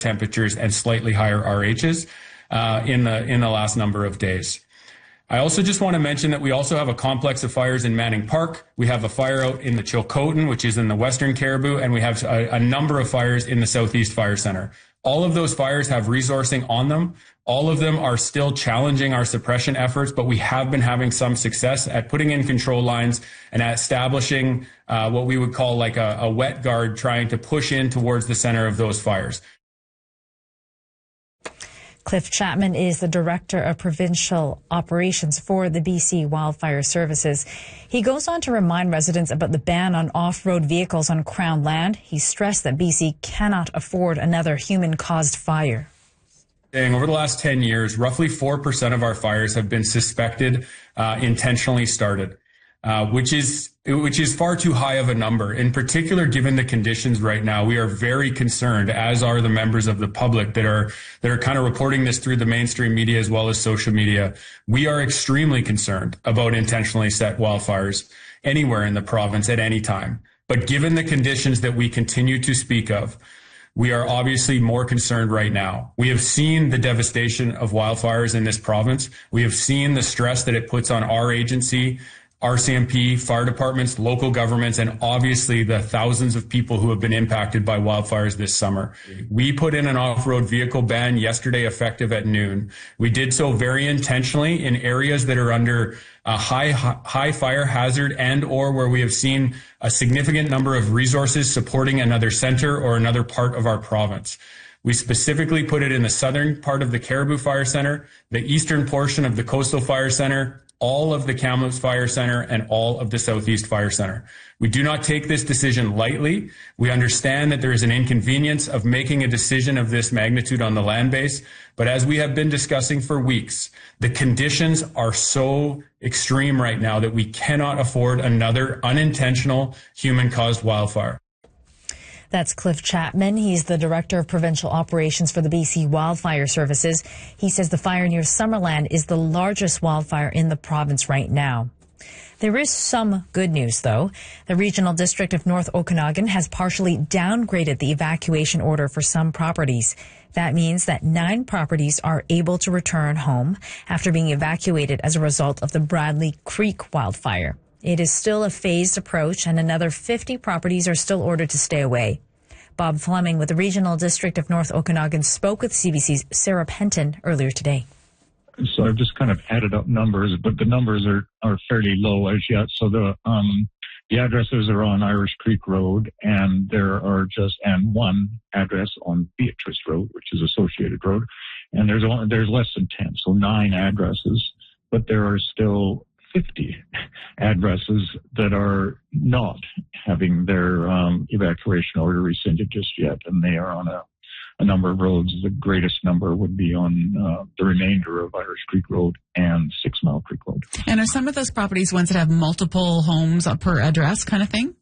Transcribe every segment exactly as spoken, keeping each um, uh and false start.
temperatures and slightly higher R Hs uh, in the in the last number of days. I also just want to mention that we also have a complex of fires in Manning Park. We have a fire out in the Chilcotin, which is in the Western Caribou, and we have a, a number of fires in the Southeast Fire Center. All of those fires have resourcing on them. All of them are still challenging our suppression efforts, but we have been having some success at putting in control lines and at establishing uh, what we would call like a, a wet guard, trying to push in towards the center of those fires. Cliff Chapman is the Director of Provincial Operations for the B C Wildfire Services. He goes on to remind residents about the ban on off-road vehicles on Crown land. He stressed that B C cannot afford another human-caused fire. Over the last ten years, roughly four percent of our fires have been suspected, uh, intentionally started, uh, which is which is far too high of a number. In particular, given the conditions right now, we are very concerned, as are the members of the public that are that are kind of reporting this through the mainstream media as well as social media. We are extremely concerned about intentionally set wildfires anywhere in the province at any time. But given the conditions that we continue to speak of, we are obviously more concerned right now. We have seen the devastation of wildfires in this province. We have seen the stress that it puts on our agency, R C M P, fire departments, local governments, and obviously the thousands of people who have been impacted by wildfires this summer. We put in an off-road vehicle ban yesterday effective at noon. We did so very intentionally in areas that are under a high, high fire hazard and or where we have seen a significant number of resources supporting another center or another part of our province. We specifically put it in the southern part of the Caribou Fire Center, the eastern portion of the Coastal Fire Center, all of the Kamloops Fire Center, and all of the Southeast Fire Center. We do not take this decision lightly. We understand that there is an inconvenience of making a decision of this magnitude on the land base, but as we have been discussing for weeks, the conditions are so extreme right now that we cannot afford another unintentional human-caused wildfire. That's Cliff Chapman. He's the Director of Provincial Operations for the B C Wildfire Services. He says the fire near Summerland is the largest wildfire in the province right now. There is some good news, though. The Regional District of North Okanagan has partially downgraded the evacuation order for some properties. That means that nine properties are able to return home after being evacuated as a result of the Bradley Creek wildfire. It is still a phased approach, and another fifty properties are still ordered to stay away. Bob Fleming with the Regional District of North Okanagan spoke with C B C's Sarah Penton earlier today. So I've just kind of added up numbers, but the numbers are, are fairly low as yet. So the um, the addresses are on Irish Creek Road, and there are just and one address on Beatrice Road, which is Associated Road, and there's only, there's less than ten, so nine addresses, but there are still fifty addresses that are not having their um, evacuation order rescinded just yet, and they are on a, a number of roads. The greatest number would be on uh, the remainder of Irish Creek Road and Six Mile Creek Road. And are some of those properties ones that have multiple homes per address kind of thing?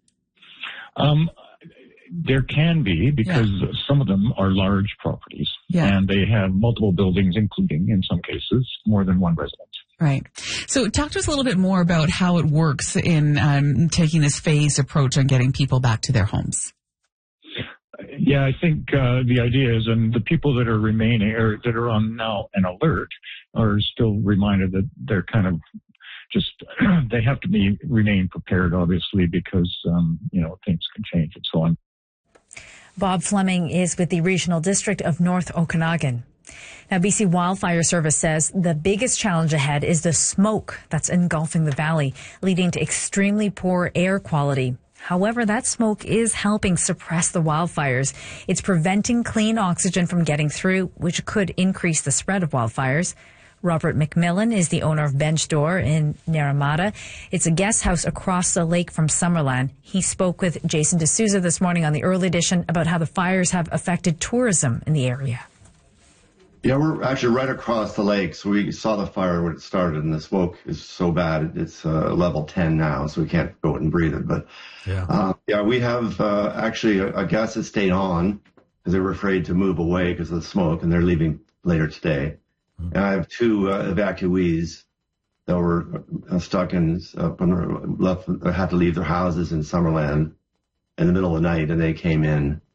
Um, there can be, because yeah. some of them are large properties, yeah. and they have multiple buildings, including, in some cases, more than one residence. Right. So talk to us a little bit more about how it works in um, taking this phased approach on getting people back to their homes. Yeah, I think uh, the idea is, and the people that are remaining, or that are on now an alert, are still reminded that they're kind of just, they have to be remain prepared, obviously, because, um, you know, things can change and so on. Bob Fleming is with the Regional District of North Okanagan. Now, B C Wildfire Service says the biggest challenge ahead is the smoke that's engulfing the valley, leading to extremely poor air quality. However, that smoke is helping suppress the wildfires. It's preventing clean oxygen from getting through, which could increase the spread of wildfires. Robert McMillan is the owner of Bench Door in Naramata. It's a guest house across the lake from Summerland. He spoke with Jason D'Souza this morning on the Early Edition about how the fires have affected tourism in the area. Yeah, we're actually right across the lake, so we saw the fire when it started, and the smoke is so bad. It's uh, level ten now, so we can't go out and breathe it. But yeah, uh, yeah we have uh, actually a, a guest that stayed on because they were afraid to move away because of the smoke, and they're leaving later today. Mm-hmm. And I have two uh, evacuees that were uh, stuck in, uh, left, had to leave their houses in Summerland in the middle of the night, and they came in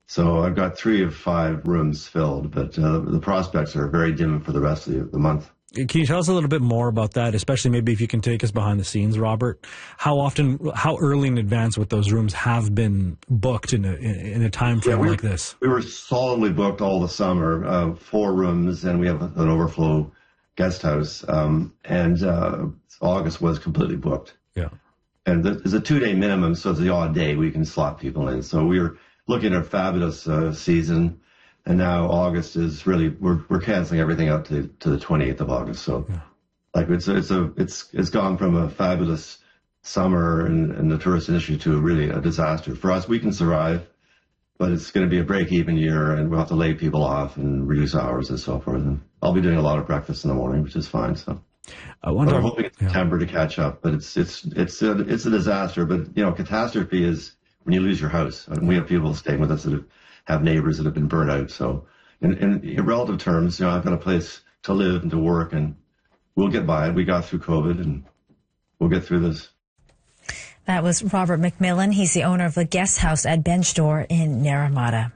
So I've got three of five rooms filled, but uh, the prospects are very dim for the rest of the, the month. Can you tell us a little bit more about that, especially maybe if you can take us behind the scenes, Robert? How often, how early in advance would those rooms have been booked in a, in a time frame yeah, we, like this? We were solidly booked all the summer, uh, four rooms, and we have an overflow guest house. Um, and uh, August was completely booked. Yeah. And there's a two-day minimum, so it's the odd day we can slot people in. So we were looking at a fabulous uh, season. And now August is really, we're we're canceling everything out to to the twenty-eighth of August. So, yeah. like it's it's a it's it's gone from a fabulous summer in, in the tourist industry to really a disaster. For us, we can survive, but it's going to be a break-even year, and we'll have to lay people off and reduce hours and so forth. And I'll be doing a lot of breakfast in the morning, which is fine. So, I wonder, I'm hoping it's September yeah. to catch up, but it's it's it's a, it's a disaster. But you know, catastrophe is when you lose your house. And we have people staying with us that have. have neighbors that have been burnt out. So in, in, in relative terms, you know, I've got a place to live and to work, and we'll get by it. We got through COVID, and we'll get through this. That was Robert McMillan. He's the owner of the guest house at Bench-Door in Naramata.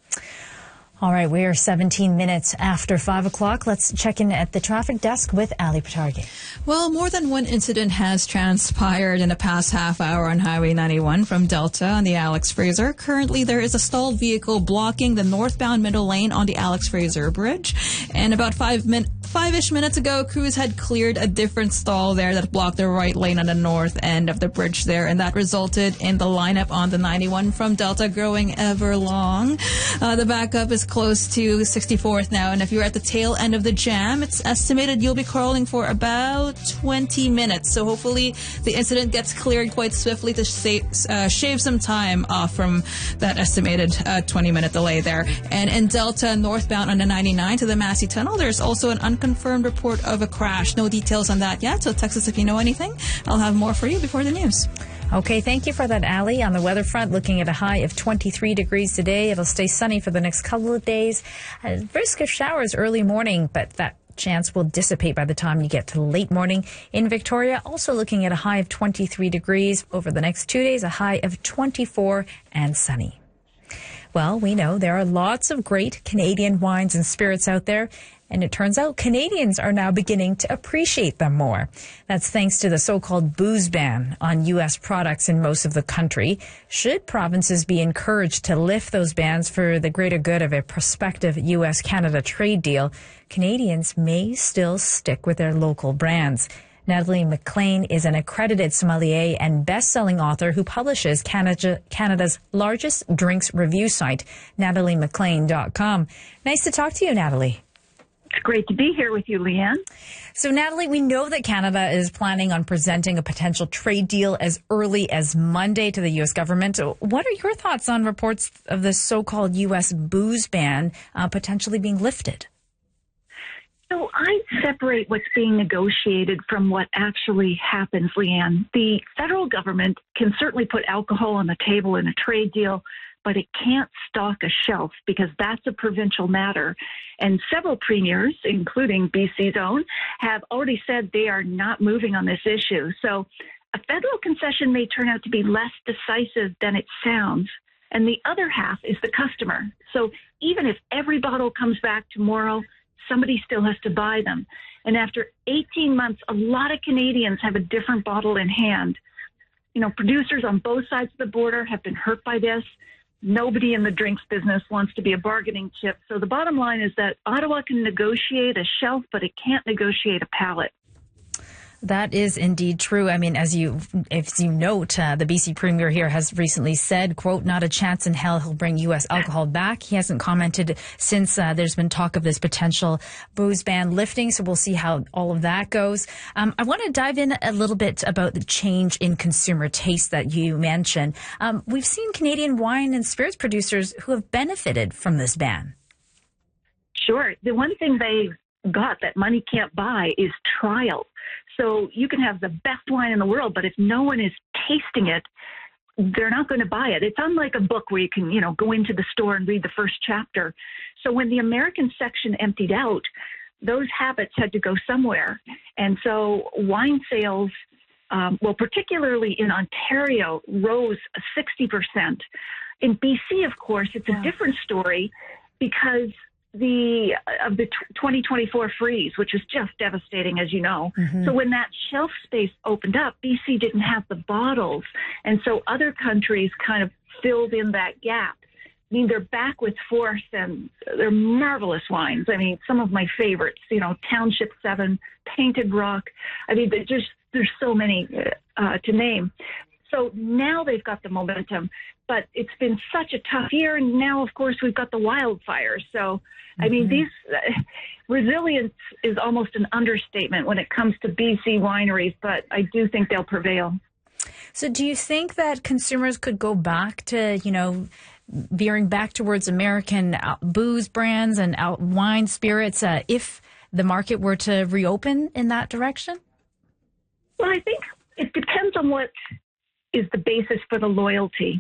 All right, we are seventeen minutes after five o'clock. Let's check in at the traffic desk with Ali Patargi. Well, more than one incident has transpired in the past half hour on Highway ninety-one from Delta on the Alex Fraser. Currently, there is a stalled vehicle blocking the northbound middle lane on the Alex Fraser Bridge. And about five min- five-ish minutes ago, crews had cleared a different stall there that blocked the right lane on the north end of the bridge there. And that resulted in the lineup on the ninety-one from Delta growing ever long. Uh, the backup is close to sixty-fourth now, and if you're at the tail end of the jam, it's estimated you'll be crawling for about twenty minutes. So hopefully the incident gets cleared quite swiftly to save, uh, shave some time off from that estimated uh, twenty minute delay there. And in Delta northbound on the ninety-nine to the Massey Tunnel, there's also an unconfirmed report of a crash. No details on that yet, so text us if you know anything. I'll have more for you before the news. Okay, thank you for that, Ali. On the weather front, looking at a high of twenty-three degrees today. It'll stay sunny for the next couple of days. A risk of showers early morning, but that chance will dissipate by the time you get to late morning. In Victoria, also looking at a high of twenty-three degrees. Over the next two days, a high of twenty-four and sunny. Well, we know there are lots of great Canadian wines and spirits out there. And it turns out Canadians are now beginning to appreciate them more. That's thanks to the so-called booze ban on U S products in most of the country. Should provinces be encouraged to lift those bans for the greater good of a prospective U S Canada trade deal, Canadians may still stick with their local brands. Natalie McLean is an accredited sommelier and best-selling author who publishes Canada, Canada's largest drinks review site, natalie mclean dot com. Nice to talk to you, Natalie. It's great to be here with you, Leanne. So, Natalie, we know that Canada is planning on presenting a potential trade deal as early as Monday to the U S government. What are your thoughts on reports of the so-called U S booze ban uh, potentially being lifted? So I separate what's being negotiated from what actually happens, Leanne. The federal government can certainly put alcohol on the table in a trade deal, but it can't stock a shelf because that's a provincial matter. And several premiers, including B C's own, have already said they are not moving on this issue. So a federal concession may turn out to be less decisive than it sounds. And the other half is the customer. So even if every bottle comes back tomorrow, somebody still has to buy them. And after eighteen months, a lot of Canadians have a different bottle in hand. You know, producers on both sides of the border have been hurt by this. Nobody in the drinks business wants to be a bargaining chip. So the bottom line is that Ottawa can negotiate a shelf, but it can't negotiate a palate. That is indeed true. I mean, as you, if you note, uh, the B C Premier here has recently said, quote, not a chance in hell he'll bring U S alcohol back. He hasn't commented since uh, there's been talk of this potential booze ban lifting. So we'll see how all of that goes. Um, I want to dive in a little bit about the change in consumer taste that you mentioned. Um, we've seen Canadian wine and spirits producers who have benefited from this ban. Sure. The one thing they've got that money can't buy is trial. So you can have the best wine in the world, but if no one is tasting it, they're not going to buy it. It's unlike a book where you can, you know, go into the store and read the first chapter. So when the American section emptied out, those habits had to go somewhere. And so wine sales um, well, particularly in Ontario, rose sixty percent. In B C, of course, it's a different story because the of the twenty twenty-four freeze, which was just devastating, as you know. Mm-hmm. So when that shelf space opened up, B C didn't have the bottles. And so other countries kind of filled in that gap. I mean, they're back with force, and they're marvelous wines. I mean, some of my favorites, you know, Township seven, Painted Rock. I mean, just there's so many uh, to name. So now they've got the momentum, but it's been such a tough year. And now, of course, we've got the wildfires. So, I mean, these uh, resilience is almost an understatement when it comes to B C wineries, but I do think they'll prevail. So do you think that consumers could go back to, you know, veering back towards American booze brands and out wine spirits uh, if the market were to reopen in that direction? Well, I think it depends on what is the basis for the loyalty.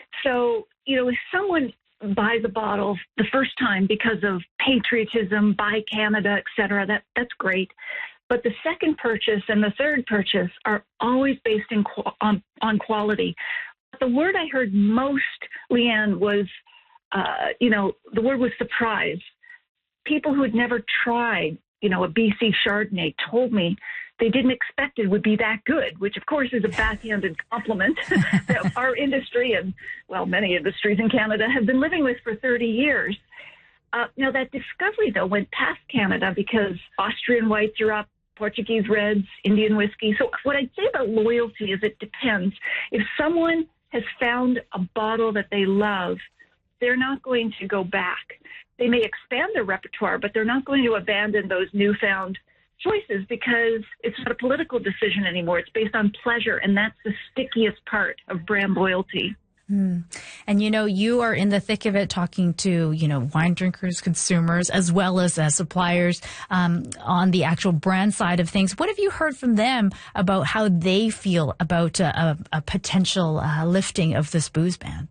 So, you know, if someone buys a bottle the first time because of patriotism, buy Canada, et cetera, that, that's great. But the second purchase and the third purchase are always based in, on, on quality. The word I heard most, Leanne, was, uh, you know, the word was surprise. People who had never tried, you know, a B C Chardonnay told me they didn't expect it would be that good, which, of course, is a backhanded compliment that our industry and, well, many industries in Canada have been living with for thirty years. Uh, now, that discovery, though, went past Canada because Austrian whites are up, Portuguese reds, Indian whiskey. So what I'd say about loyalty is it depends. If someone has found a bottle that they love, they're not going to go back. They may expand their repertoire, but they're not going to abandon those newfound choices because it's not a political decision anymore. It's based on pleasure, and that's the stickiest part of brand loyalty. Mm. And, you know, you are in the thick of it talking to, you know, wine drinkers, consumers, as well as uh, suppliers um, on the actual brand side of things. What have you heard from them about how they feel about uh, a, a potential uh, lifting of this booze ban?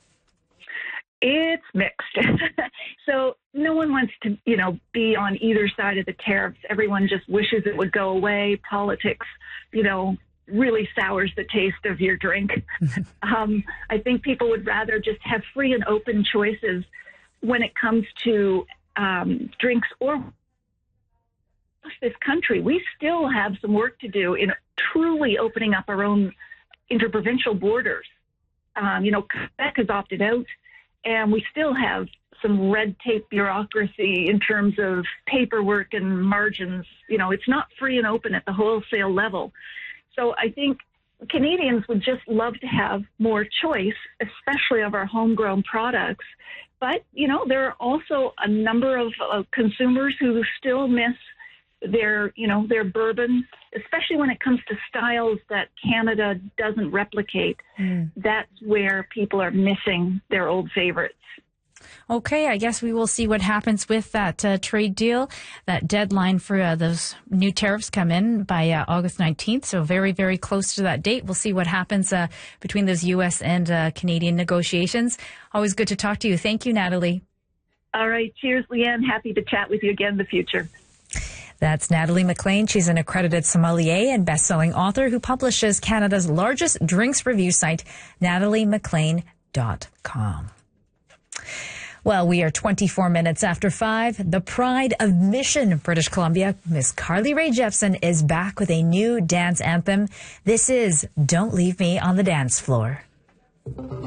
It's mixed. So no one wants to, you know, be on either side of the tariffs. Everyone just wishes it would go away. Politics, you know, really sours the taste of your drink. um, I think people would rather just have free and open choices when it comes to um, drinks or this country. We still have some work to do in truly opening up our own interprovincial borders. Um, you know, Quebec has opted out, and we still have some red tape bureaucracy in terms of paperwork and margins. You know, it's not free and open at the wholesale level. So I think Canadians would just love to have more choice, especially of our homegrown products. But, you know, there are also a number of uh, consumers who still miss their, you know, their bourbon, especially when it comes to styles that Canada doesn't replicate. Mm. That's where people are missing their old favorites. Okay, I guess we will see what happens with that uh, trade deal. That deadline for uh, those new tariffs come in by uh, August nineteenth, so very, very close to that date. We'll see what happens uh, between those U S and uh, Canadian negotiations. Always good to talk to you. Thank you, Natalie. All right. Cheers, Leanne. Happy to chat with you again in the future. That's Natalie McLean. She's an accredited sommelier and best-selling author who publishes Canada's largest drinks review site, natalie mclean dot com. Well, we are twenty-four minutes after five. The pride of Mission, British Columbia, Miss Carly Rae Jepsen is back with a new dance anthem. This is Don't Leave Me on the Dance Floor.